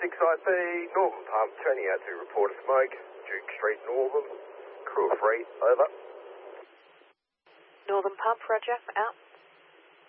6IP, Northern Pump, turning out to report a smoke. Duke Street, Northern. Crew of 3, over. Northern Pump, roger, out.